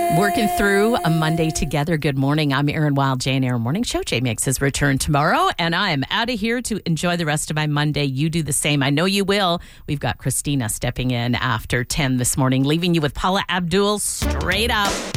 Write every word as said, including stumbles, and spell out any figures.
Working through a Monday together. Good morning. I'm Erin Wild, J and Erin Morning Show. Jay makes his return tomorrow, and I am out of here to enjoy the rest of my Monday. You do the same. I know you will. We've got Christina stepping in after ten this morning, leaving you with Paula Abdul straight up.